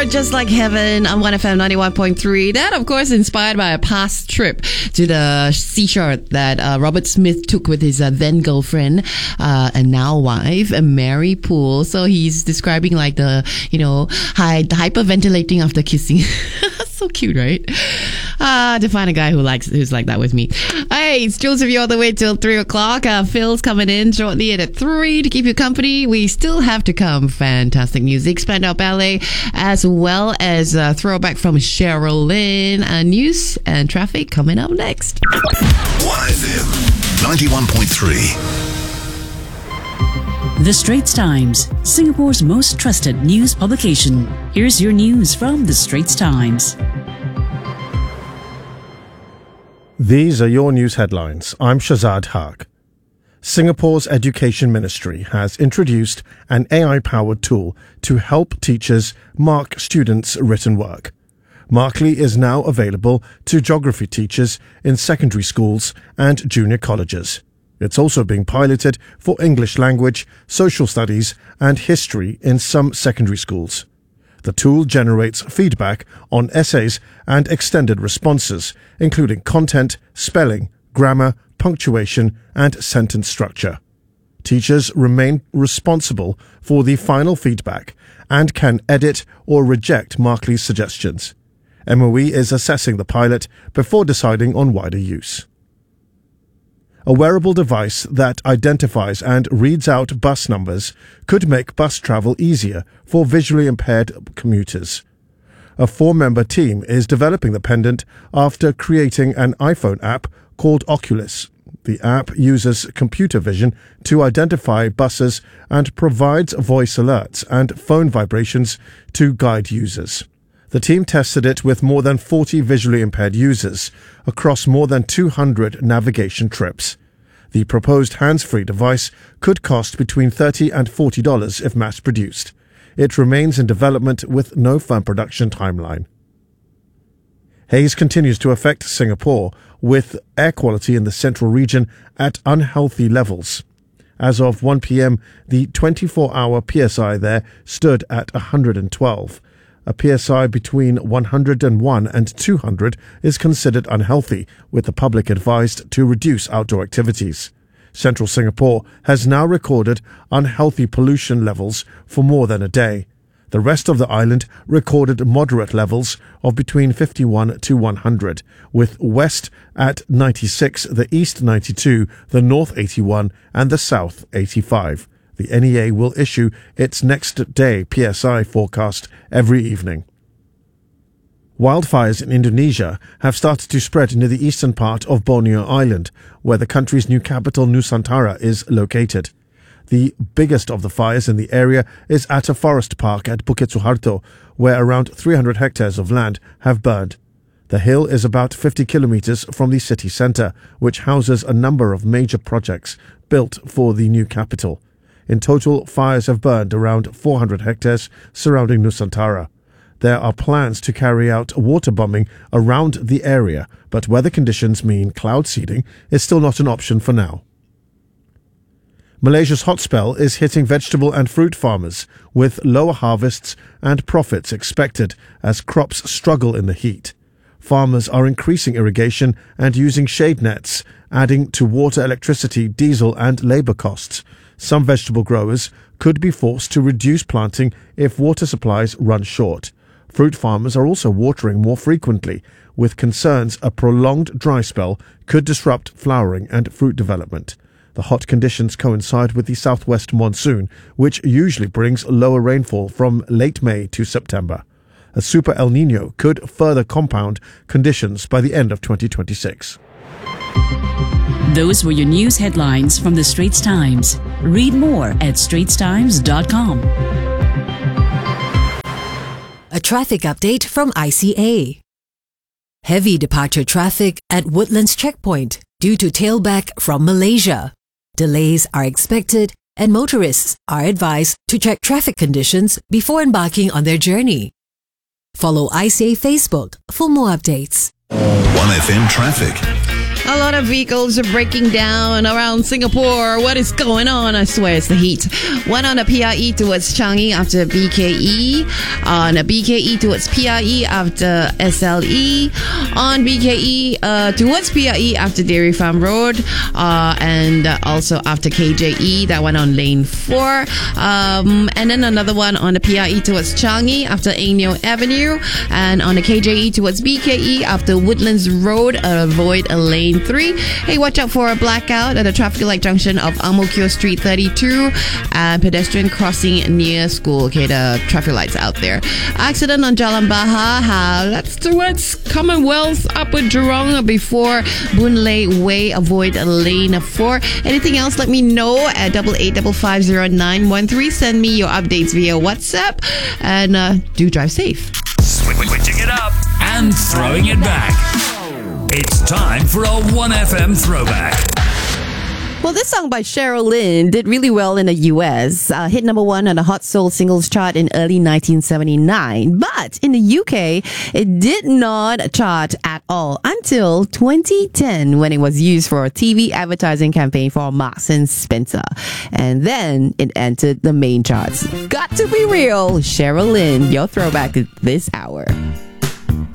You're Just Like Heaven on 1FM 91.3. That, of course, inspired by a past trip to the seashore that Robert Smith took with his then girlfriend and now wife, Mary Poole. So he's describing like the, hyperventilating after kissing. So cute, right? To find a guy who's like that with me. Hey, it's Jules with you all the way till 3 o'clock. Phil's coming in shortly at 3 to keep you company. We still have to come. Fantastic music, Spandau Ballet, as well as throwback from Cheryl Lynn. News and traffic coming up next. 1FM 91.3. The Straits Times, Singapore's most trusted news publication. Here's your news from The Straits Times. These are your news headlines. I'm Shazad Haq. Singapore's Education Ministry has introduced an AI-powered tool to help teachers mark students' written work. Markly is now available to geography teachers in secondary schools and junior colleges. It's also being piloted for English language, social studies, and history in some secondary schools. The tool generates feedback on essays and extended responses, including content, spelling, grammar, punctuation, and sentence structure. Teachers remain responsible for the final feedback and can edit or reject Markly's suggestions. MOE is assessing the pilot before deciding on wider use. A wearable device that identifies and reads out bus numbers could make bus travel easier for visually impaired commuters. A 4-member team is developing the pendant after creating an iPhone app called Oculus. The app uses computer vision to identify buses and provides voice alerts and phone vibrations to guide users. The team tested it with more than 40 visually impaired users across more than 200 navigation trips. The proposed hands-free device could cost between $30 and $40 if mass-produced. It remains in development with no firm production timeline. Haze continues to affect Singapore, with air quality in the central region at unhealthy levels. As of 1 p.m., the 24-hour PSI there stood at 112. A PSI between 101 and 200 is considered unhealthy, with the public advised to reduce outdoor activities. Central Singapore has now recorded unhealthy pollution levels for more than a day. The rest of the island recorded moderate levels of between 51 to 100, with West at 96, the East 92, the North 81, and the South 85. The NEA will issue its next day PSI forecast every evening. Wildfires in Indonesia have started to spread near the eastern part of Borneo Island, where the country's new capital Nusantara is located. The biggest of the fires in the area is at a forest park at Bukit Suharto, where around 300 hectares of land have burned. The hill is about 50 kilometers from the city centre, which houses a number of major projects built for the new capital. In total, fires have burned around 400 hectares surrounding Nusantara. There are plans to carry out water bombing around the area, but weather conditions mean cloud seeding is still not an option for now. Malaysia's hot spell is hitting vegetable and fruit farmers, with lower harvests and profits expected as crops struggle in the heat. Farmers are increasing irrigation and using shade nets, adding to water, electricity, diesel and labour costs. Some vegetable growers could be forced to reduce planting if water supplies run short. Fruit farmers are also watering more frequently, with concerns a prolonged dry spell could disrupt flowering and fruit development. The hot conditions coincide with the southwest monsoon, which usually brings lower rainfall from late May to September. A super El Niño could further compound conditions by the end of 2026. Those were your news headlines from The Straits Times. Read more at straitstimes.com. A traffic update from ICA. Heavy departure traffic at Woodlands Checkpoint due to tailback from Malaysia. Delays are expected and motorists are advised to check traffic conditions before embarking on their journey. Follow ICA Facebook for more updates. 1FM traffic. A lot of vehicles are breaking down around Singapore. What is going on? I swear it's the heat. One on the PRE towards Changi after BKE. On a BKE towards PRE after SLE. On BKE towards PRE after Dairy Farm Road. And also after KJE. That one on lane 4. And then another one on the PRE towards Changi after Aineo Avenue. And on the KJE towards BKE after Woodlands Road. Avoid a lane 3. Hey, watch out for a blackout at the traffic light junction of Ang Mo Kio Street 32 and pedestrian crossing near school. Okay, the traffic lights out there. Accident on Jalan Bahar. That's towards Commonwealth up with Jurong before Boon Lay Way. Avoid a lane 4. Anything else, let me know at 88550913. Send me your updates via WhatsApp and do drive safe. Switching it up and throwing it back. It's time for a 1FM throwback. Well, this song by Cheryl Lynn did really well in the US. Hit number 1 on the Hot Soul Singles Chart in early 1979. But in the UK, it did not chart at all until 2010 when it was used for a TV advertising campaign for Marks and Spencer. And then it entered the main charts. Got to be real. Cheryl Lynn, your throwback this hour.